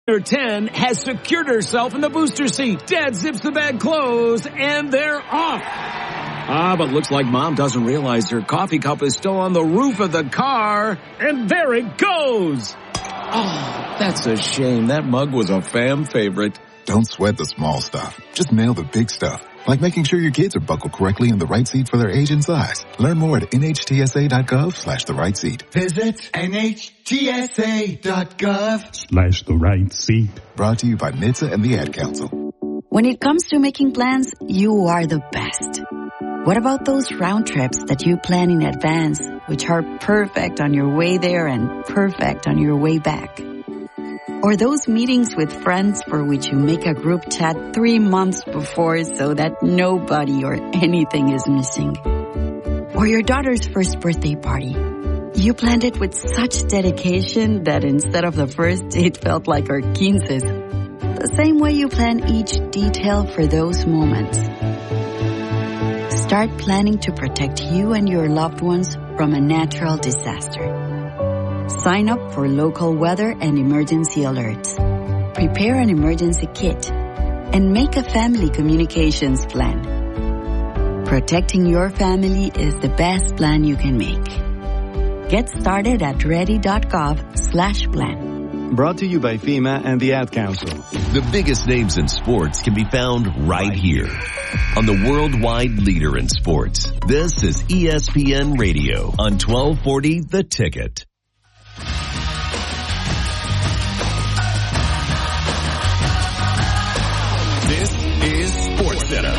10 has secured herself in the booster seat. Dad zips the bag closed, and they're off. But looks like Mom doesn't realize her coffee cup is still on the roof of the car, and there it goes. Oh, that's a shame. That mug was a fan favorite. Don't sweat the small stuff. Just nail the big stuff. Like making sure your kids are buckled correctly in the right seat for their age and size. Learn more at nhtsa.gov/the right seat. Visit nhtsa.gov/the right seat. Brought to you by NHTSA and the Ad Council. When it comes to making plans, you are the best. What about those round trips that you plan in advance, which are perfect on your way there and perfect on your way back? Or those meetings with friends for which you make a group chat 3 months before so that nobody or anything is missing. Or your daughter's first birthday party. You planned it with such dedication that instead of the first, it felt like our 15th. The same way you plan each detail for those moments. Start planning to protect you and your loved ones from a natural disaster. Sign up for local weather and emergency alerts. Prepare an emergency kit. And make a family communications plan. Protecting your family is the best plan you can make. Get started at ready.gov/plan. Brought to you by FEMA and the Ad Council. The biggest names in sports can be found right here on the worldwide leader in sports. This is ESPN Radio on 1240 The Ticket. This is SportsCenter.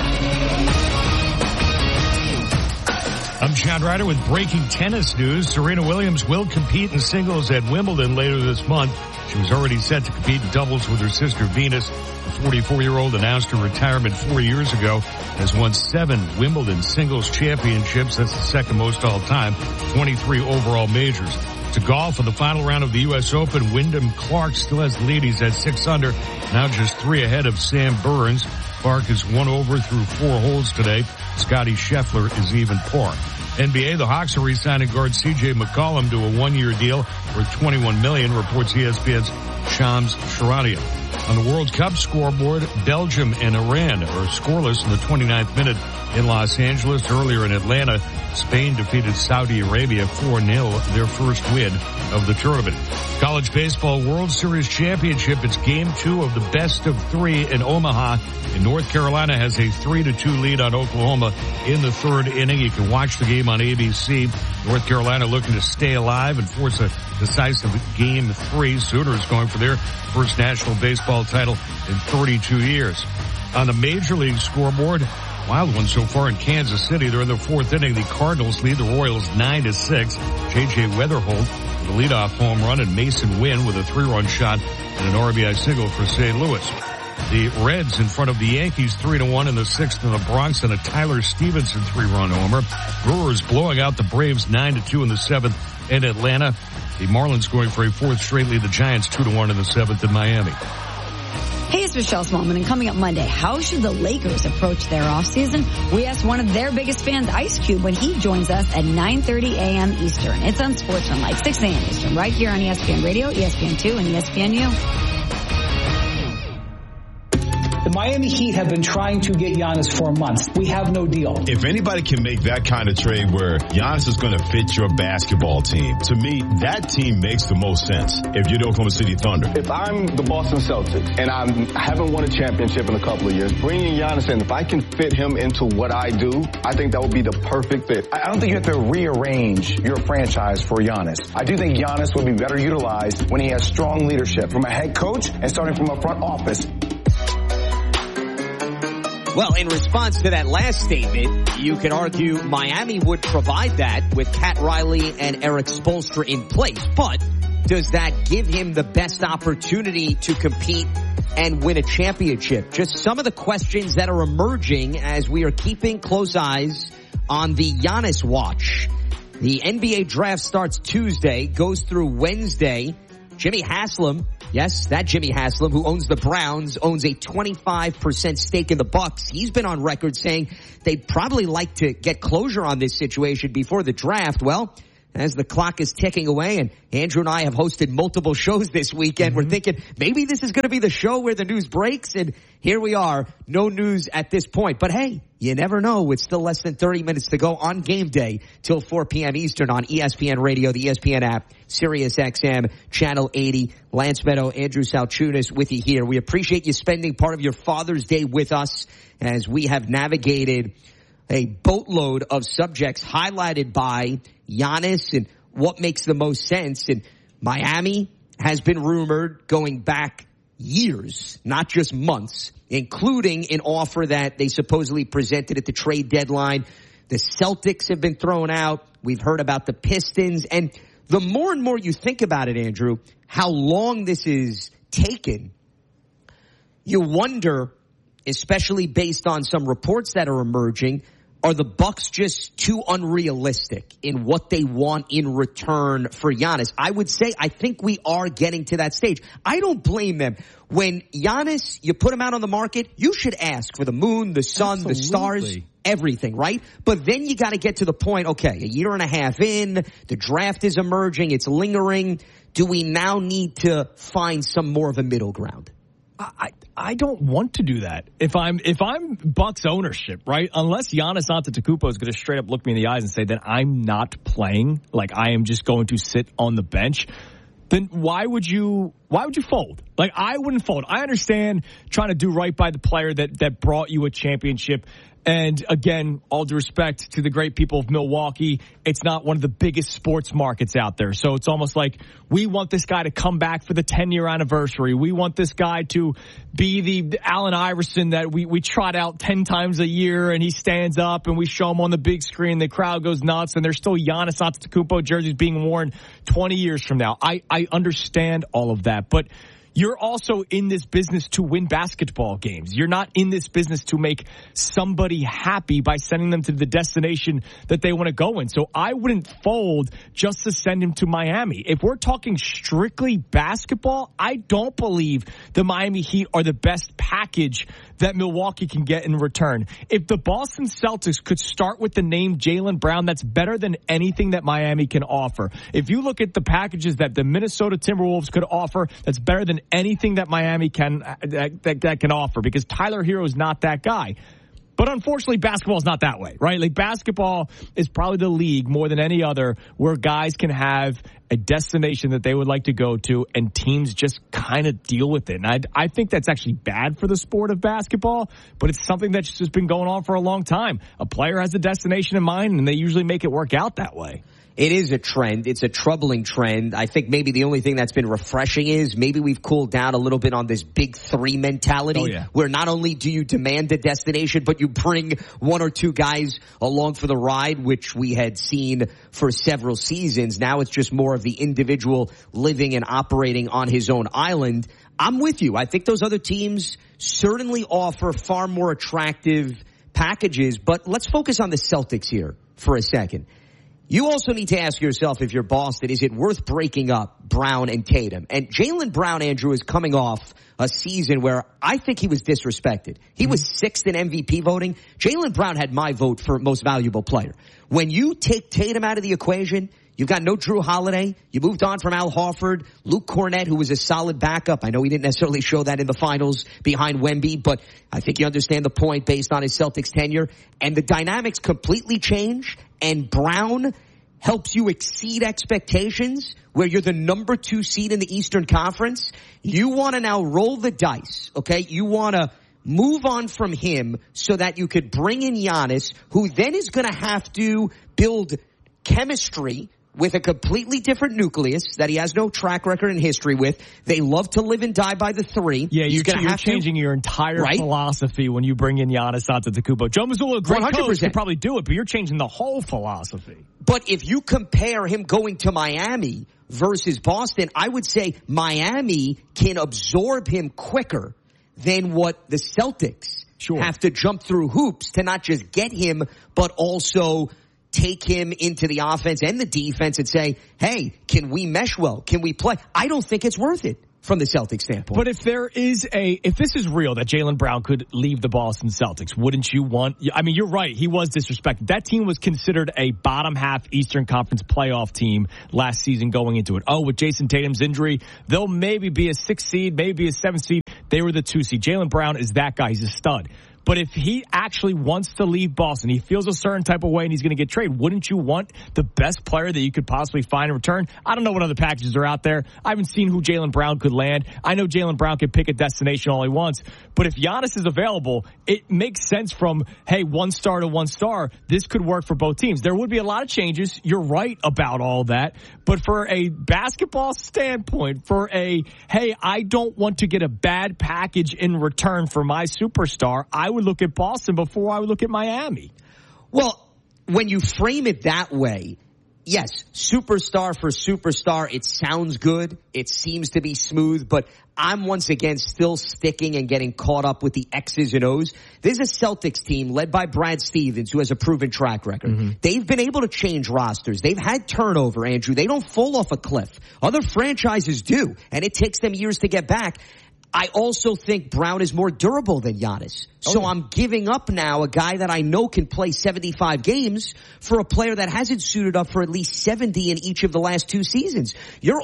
I'm Chad Ryder with breaking tennis news. Serena Williams will compete in singles at Wimbledon later this month. She was already set to compete in doubles with her sister Venus. The 44-year-old announced her retirement 4 years ago and has won 7 Wimbledon singles championships. That's the second most all time, 23 overall majors. To golf in the final round of the U.S. Open, Wyndham Clark still has the lead. He's at 6 under, now just 3 ahead of Sam Burns. Clark is 1 over through 4 holes today. Scotty Scheffler is even par. NBA, the Hawks are re-signing guard C.J. McCollum to a 1-year deal worth $21 million, reports ESPN's Shams Charania. On the World Cup scoreboard, Belgium and Iran are scoreless in the 29th minute in Los Angeles. Earlier in Atlanta, Spain defeated Saudi Arabia 4-0, their first win of the tournament. College Baseball World Series Championship. It's Game 2 of the best of 3 in Omaha. And North Carolina has a 3-2 lead on Oklahoma in the 3rd inning. You can watch the game on ABC. North Carolina looking to stay alive and force a decisive Game 3. Sooners going for their first national baseball title in 32 years. On the Major League scoreboard, wild one so far in Kansas City. They're in the 4th inning. The Cardinals lead the Royals 9-6. J.J. Weatherholt with a leadoff home run and Mason Wynn with a 3-run shot and an RBI single for St. Louis. The Reds in front of the Yankees 3-1 in the 6th in the Bronx and a Tyler Stevenson 3-run homer. Brewers blowing out the Braves 9-2 in the 7th in Atlanta. The Marlins going for a 4th straight lead. The Giants 2-1 in the 7th in Miami. Hey, it's Michelle Smallman, and coming up Monday, how should the Lakers approach their offseason? We asked one of their biggest fans, Ice Cube, when he joins us at 9:30 a.m. Eastern. It's on Sportsman, 6 a.m. Eastern, right here on ESPN Radio, ESPN2, and ESPNU. The Miami Heat have been trying to get Giannis for months. We have no deal. If anybody can make that kind of trade where Giannis is going to fit your basketball team, to me, that team makes the most sense if you're the Oklahoma City Thunder. If I'm the Boston Celtics and I haven't won a championship in a couple of years, bringing Giannis in, if I can fit him into what I do, I think that would be the perfect fit. I don't think you have to rearrange your franchise for Giannis. I do think Giannis would be better utilized when he has strong leadership from a head coach and starting from a front office. Well, in response to that last statement, you could argue Miami would provide that with Pat Riley and Eric Spoelstra in place. But does that give him the best opportunity to compete and win a championship? Just some of the questions that are emerging as we are keeping close eyes on the Giannis watch. The NBA draft starts Tuesday, goes through Wednesday. Jimmy Haslam, yes, that Jimmy Haslam, who owns the Browns, owns a 25% stake in the Bucks. He's been on record saying they'd probably like to get closure on this situation before the draft. Well, as the clock is ticking away, and Andrew and I have hosted multiple shows this weekend. We're thinking maybe this is going to be the show where the news breaks, and here we are. No news at this point. But hey, you never know. It's still less than 30 minutes to go on game day till 4 p.m. Eastern on ESPN Radio, the ESPN app, Sirius XM, Channel 80. Lance Meadow, Andrew Salchunas with you here. We appreciate you spending part of your Father's Day with us as we have navigated a boatload of subjects highlighted by Giannis and what makes the most sense. And Miami has been rumored going back years, not just months, including an offer that they supposedly presented at the trade deadline. The Celtics have been thrown out. We've heard about the Pistons. And the more and more you think about it, Andrew, how long this is taken, you wonder, especially based on some reports that are emerging, are the Bucks just too unrealistic in what they want in return for Giannis? I would say I think we are getting to that stage. I don't blame them. When Giannis, you put him out on the market, you should ask for the moon, the sun, the stars, everything, right? But then you got to get to the point, okay, a year and a half in, the draft is emerging, it's lingering. Do we now need to find some more of a middle ground? I don't want to do that. If I'm Bucks ownership, right? Unless Giannis Antetokounmpo is going to straight up look me in the eyes and say that I'm not playing, like I am just going to sit on the bench, then why would you fold? Like, I wouldn't fold. I understand trying to do right by the player that brought you a championship. And again, all due respect to the great people of Milwaukee, it's not one of the biggest sports markets out there. So it's almost like we want this guy to come back for the 10-year anniversary. We want this guy to be the Allen Iverson that we trot out 10 times a year, and he stands up and we show him on the big screen. The crowd goes nuts, and there's still Giannis Antetokounmpo jerseys being worn 20 years from now. I understand all of that, but you're also in this business to win basketball games. You're not in this business to make somebody happy by sending them to the destination that they want to go in. So I wouldn't fold just to send him to Miami. If we're talking strictly basketball, I don't believe the Miami Heat are the best package that Milwaukee can get in return. If the Boston Celtics could start with the name Jaylen Brown, that's better than anything that Miami can offer. If you look at the packages that the Minnesota Timberwolves could offer, that's better than anything that Miami can offer, because Tyler Hero is not that guy. But unfortunately, basketball is not that way, right? Like, basketball is probably the league more than any other where guys can have a destination that they would like to go to, and teams just kind of deal with it. And I think that's actually bad for the sport of basketball, but it's something that's just been going on for a long time. A player has a destination in mind, and they usually make it work out that way. It is a trend. It's a troubling trend. I think maybe the only thing that's been refreshing is maybe we've cooled down a little bit on this big three mentality, where not only do you demand a destination, but you bring one or two guys along for the ride, which we had seen for several seasons. Now it's just more of the individual living and operating on his own island. I'm with you. I think those other teams certainly offer far more attractive packages, but let's focus on the Celtics here for a second. You also need to ask yourself, if you're Boston, is it worth breaking up Brown and Tatum? And Jaylen Brown, Andrew, is coming off a season where I think he was disrespected. He was sixth in MVP voting. Jaylen Brown had my vote for most valuable player. When you take Tatum out of the equation, you've got no Drew Holiday. You moved on from Al Horford, Luke Cornett, who was a solid backup. I know he didn't necessarily show that in the finals behind Wemby, but I think you understand the point based on his Celtics tenure. And the dynamics completely change, and Brown helps you exceed expectations where you're the number 2 seed in the Eastern Conference. You want to now roll the dice, okay? You want to move on from him so that you could bring in Giannis, who then is going to have to build chemistry with a completely different nucleus that he has no track record in history with. They love to live and die by the three. Yeah, you're changing your entire philosophy when you bring in Giannis Antetokounmpo. Joe Mazzulla, a great 100%. Coach, could probably do it, but you're changing the whole philosophy. But if you compare him going to Miami versus Boston, I would say Miami can absorb him quicker than what the Celtics have to jump through hoops to not just get him, but also take him into the offense and the defense and say, hey, can we mesh well? Can we play? I don't think it's worth it. from the Celtics standpoint. But if this is real that Jaylen Brown could leave the Boston Celtics, wouldn't you want? I mean, you're right. He was disrespected. That team was considered a bottom half Eastern Conference playoff team last season going into it. Oh, with Jason Tatum's injury, they'll maybe be a 6 seed, maybe a 7 seed. They were the 2 seed. Jaylen Brown is that guy. He's a stud. But if he actually wants to leave Boston, he feels a certain type of way and he's going to get traded, wouldn't you want the best player that you could possibly find in return? I don't know what other packages are out there. I haven't seen who Jaylen Brown could land. I know Jaylen Brown can pick a destination all he wants. But if Giannis is available, it makes sense from, hey, 1 star to 1 star. This could work for both teams. There would be a lot of changes. You're right about all that. But for a basketball standpoint, hey, I don't want to get a bad package in return for my superstar, I would look at Boston before I would look at Miami. Well, when you frame it that way, yes, superstar for superstar, it sounds good. It seems to be smooth, but I'm once again still sticking and getting caught up with the X's and O's. There's a Celtics team led by Brad Stevens who has a proven track record. Mm-hmm. They've been able to change rosters. They've had turnover, Andrew. They don't fall off a cliff. Other franchises do, and it takes them years to get back. I also think Brown is more durable than Giannis. So I'm giving up now a guy that I know can play 75 games for a player that hasn't suited up for at least 70 in each of the last 2 seasons.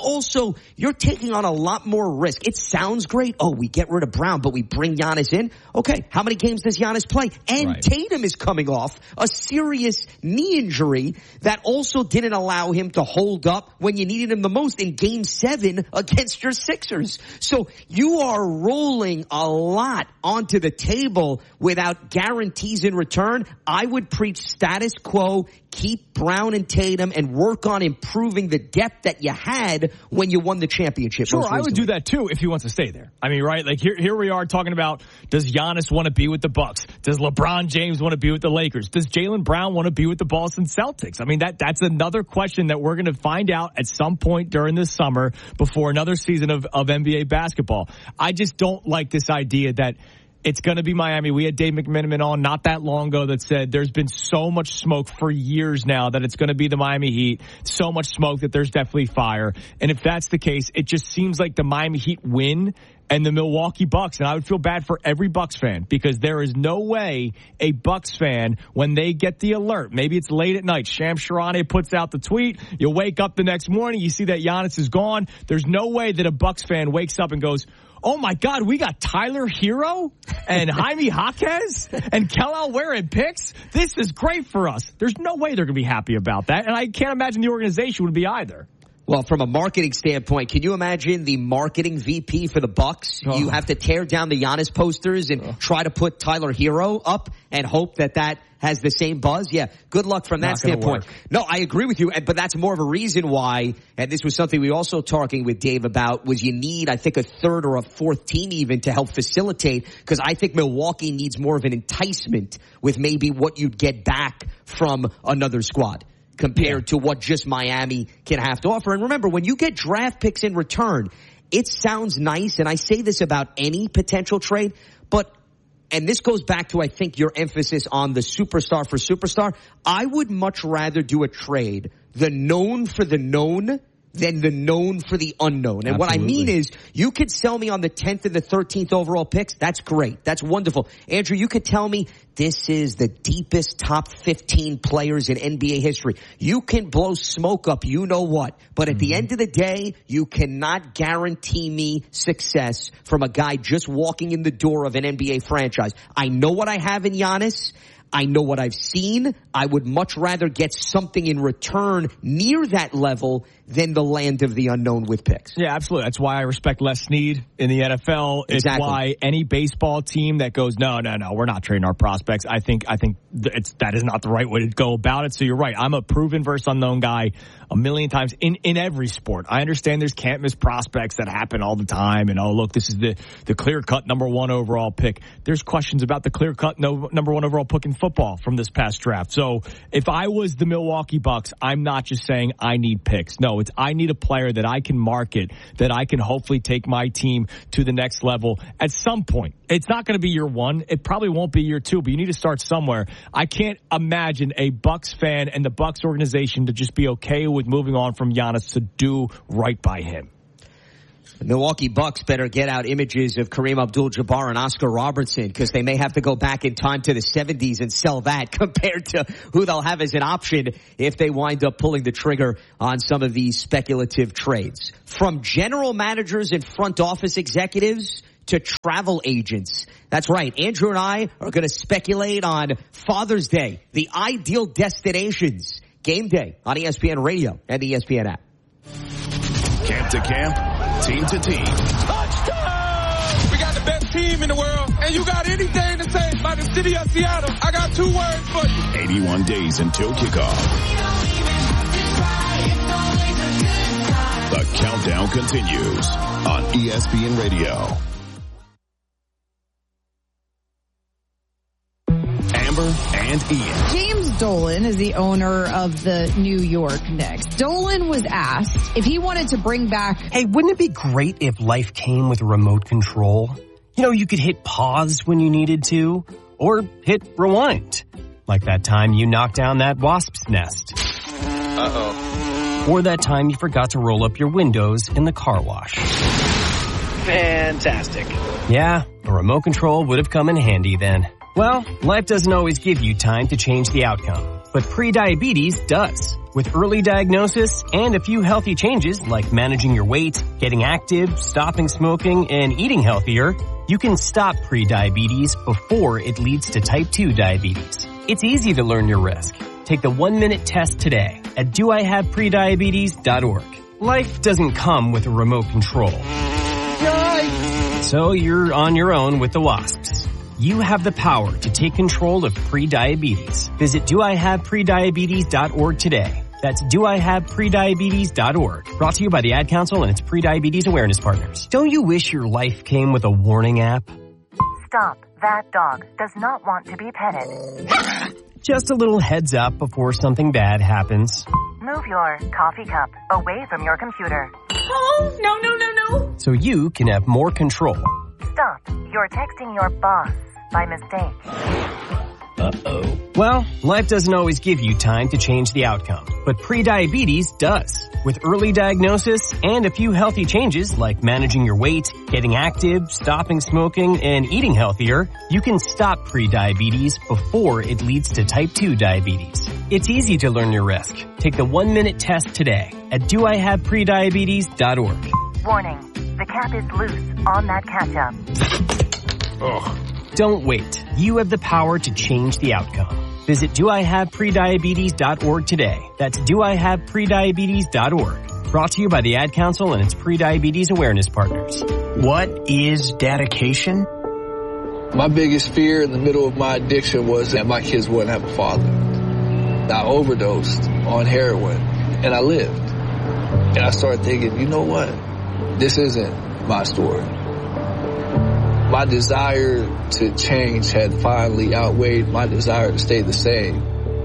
You're taking on a lot more risk. It sounds great. Oh, we get rid of Brown, but we bring Giannis in. Okay, how many games does Giannis play? And right. Tatum is coming off a serious knee injury that also didn't allow him to hold up when you needed him the most in Game 7 against your Sixers. So you are rolling a lot onto the table without guarantees in return. I would preach status quo, keep Brown and Tatum, and work on improving the depth that you had when you won the championship. Sure, I would do that too if he wants to stay there. I mean, right? Like here we are talking about, does Giannis want to be with the Bucks? Does LeBron James want to be with the Lakers? Does Jaylen Brown want to be with the Boston Celtics? I mean, that's another question that we're going to find out at some point during this summer before another season of NBA basketball. I just don't like this idea that it's going to be Miami. We had Dave McMenamin on not that long ago that said there's been so much smoke for years now that it's going to be the Miami Heat. So much smoke that there's definitely fire. And if that's the case, it just seems like the Miami Heat win and the Milwaukee Bucks. And I would feel bad for every Bucks fan because there is no way a Bucks fan, when they get the alert, maybe it's late at night, Shams Charania puts out the tweet, you wake up the next morning, you see that Giannis is gone. There's no way that a Bucks fan wakes up and goes, oh my God, we got Tyler Hero and Jaime Jaquez and Kel'el wearing picks. This is great for us. There's no way they're going to be happy about that. And I can't imagine the organization would be either. Well, from a marketing standpoint, can you imagine the marketing VP for the Bucks? Oh. You have to tear down the Giannis posters and try to put Tyler Hero up and hope that has the same buzz. Yeah, good luck from that standpoint. No, I agree with you, but that's more of a reason why, and this was something we also talking with Dave about, was you need, I think, a third or a fourth team even to help facilitate, because I think Milwaukee needs more of an enticement with maybe what you'd get back from another squad compared to what just Miami can have to offer. And remember, when you get draft picks in return, it sounds nice, and I say this about any potential trade, but, and this goes back to, I think, your emphasis on the superstar for superstar, I would much rather do a trade, the known for the known, than the known for the unknown. And what I mean is, you could sell me on the 10th and the 13th overall picks. That's great. That's wonderful. Andrew, you could tell me this is the deepest top 15 players in NBA history. You can blow smoke up, you know what. But at the end of the day, you cannot guarantee me success from a guy just walking in the door of an NBA franchise. I know what I have in Giannis. I know what I've seen. I would much rather get something in return near that level than the land of the unknown with picks. Yeah, absolutely. That's why I respect Les Snead in the NFL. It's why any baseball team that goes, no, we're not trading our prospects. I think that is not the right way to go about it. So you're right. I'm a proven versus unknown guy a million times in every sport. I understand there's can't miss prospects that happen all the time. And, oh, look, this is the clear-cut number 1 overall pick. There's questions about the clear-cut number 1 overall pick in football from this past draft. So if I was the Milwaukee Bucks, I'm not just saying I need picks. No, it's I need a player that I can market, that I can hopefully take my team to the next level at some point. It's not going to be year 1. It probably won't be year 2, but you need to start somewhere. I can't imagine a Bucks fan and the Bucks organization to just be okay with moving on from Giannis to do right by him. The Milwaukee Bucks better get out images of Kareem Abdul-Jabbar and Oscar Robertson, because they may have to go back in time to the 70s and sell that compared to who they'll have as an option if they wind up pulling the trigger on some of these speculative trades. From general managers and front office executives to travel agents. That's right. Andrew and I are going to speculate on Father's Day, the ideal destinations. Game day on ESPN Radio and the ESPN app. Camp to camp, team to team. Touchdown! We got the best team in the world. And you got anything to say about the city of Seattle, I got 2 words for you. 81 days until kickoff. The countdown continues on ESPN Radio. Amber and Ian. James Dolan is the owner of the New York Knicks. Dolan was asked if he wanted to bring back... Hey, wouldn't it be great if life came with a remote control? You know, you could hit pause when you needed to, or hit rewind. Like that time you knocked down that wasp's nest. Uh-oh. Or that time you forgot to roll up your windows in the car wash. Fantastic. Yeah, a remote control would have come in handy then. Well, life doesn't always give you time to change the outcome, but pre-diabetes does. With early diagnosis and a few healthy changes like managing your weight, getting active, stopping smoking, and eating healthier, you can stop pre-diabetes before it leads to type 2 diabetes. It's easy to learn your risk. Take the 1-minute test today at doihaveprediabetes.org. Life doesn't come with a remote control. Yikes! So you're on your own with the wasps. You have the power to take control of pre-diabetes. Visit doihaveprediabetes.org today. That's doihaveprediabetes.org. Brought to you by the Ad Council and its pre-diabetes awareness partners. Don't you wish your life came with a warning app? Stop. That dog does not want to be petted. Just a little heads up before something bad happens. Move your coffee cup away from your computer. Oh, no. So you can have more control. Stop. You're texting your boss by mistake. Uh-oh. Well, life doesn't always give you time to change the outcome, but pre-diabetes does. With early diagnosis and a few healthy changes like managing your weight, getting active, stopping smoking, and eating healthier, you can stop pre-diabetes before it leads to type 2 diabetes. It's easy to learn your risk. Take the 1-minute test today at doihaveprediabetes.org. Warning. The cap is loose on that ketchup. Ugh. Don't wait. You have the power to change the outcome. Visit doihaveprediabetes.org today. That's doihaveprediabetes.org. Brought to you by the Ad Council and its pre-diabetes awareness partners. What is dedication? My biggest fear in the middle of my addiction was that my kids wouldn't have a father. I overdosed on heroin and I lived. And I started thinking, you know what? This isn't my story. My desire to change had finally outweighed my desire to stay the same.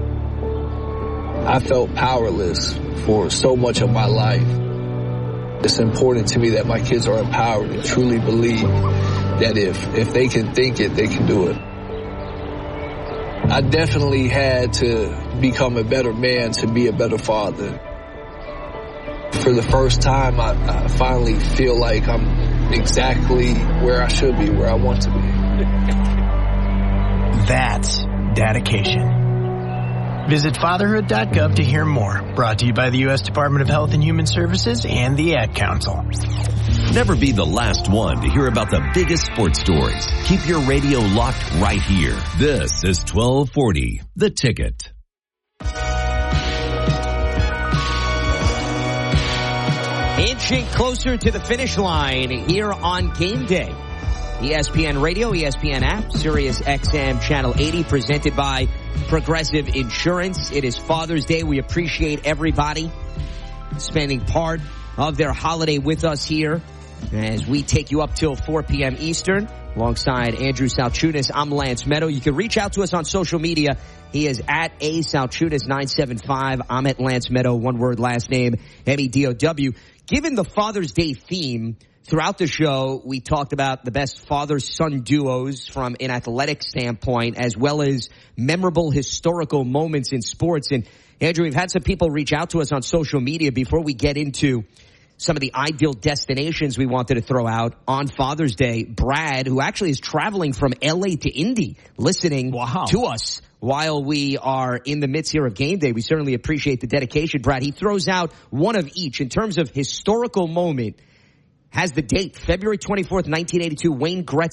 I felt powerless for so much of my life. It's important to me that my kids are empowered and truly believe that if they can think it, they can do it. I definitely had to become a better man to be a better father. For the first time, I finally feel like I'm exactly where I should be, where I want to be. That's dedication. Visit fatherhood.gov to hear more. Brought to you by the U.S. Department of Health and Human Services and the Ad Council. Never be the last one to hear about the biggest sports stories. Keep your radio locked right here. This is 1240, The Ticket. Inching closer to the finish line here on game day. ESPN Radio, ESPN app, Sirius XM Channel 80, presented by Progressive Insurance. It is Father's Day. We appreciate everybody spending part of their holiday with us here as we take you up till 4 p.m. Eastern. Alongside Andrew Salchunas, I'm Lance Meadow. You can reach out to us on social media. He is at @Salchunas975. I'm at Lance Meadow, one word, last name, MEDOW. Given the Father's Day theme, throughout the show, we talked about the best father-son duos from an athletic standpoint, as well as memorable historical moments in sports. And Andrew, we've had some people reach out to us on social media before we get into some of the ideal destinations we wanted to throw out on Father's Day. Brad, who actually is traveling from LA to Indy, listening to us while we are in the midst here of game day. We certainly appreciate the dedication, Brad. He throws out one of each. In terms of historical moment, has the date, February 24th, 1982, Wayne Gretzky